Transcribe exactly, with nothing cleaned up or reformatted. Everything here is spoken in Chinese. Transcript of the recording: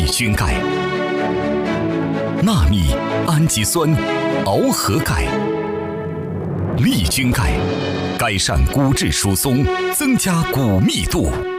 益菌钙、纳米氨基酸螯合钙。利菌钙改善骨质疏松，增加骨密度。